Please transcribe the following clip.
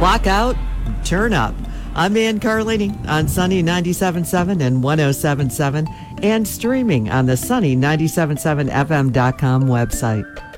clock out, turn up. I'm Ann Carlini on Sunny 97.7 and 107.7 and streaming on the Sunny 97.7fm.com website.